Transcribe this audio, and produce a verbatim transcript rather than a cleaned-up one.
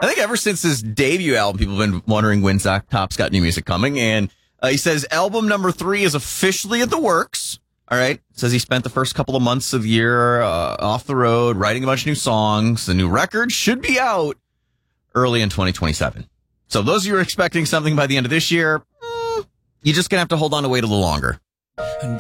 I think ever since his debut album, people have been wondering when Zach Top's got new music coming. And uh, he says album number three is officially in the works. All right. Says he spent the first couple of months of the year uh, off the road, writing a bunch of new songs. The new record should be out early in twenty twenty-seven. So those of you who are expecting something by the end of this year, mm, you're just going to have to hold on to wait a little longer.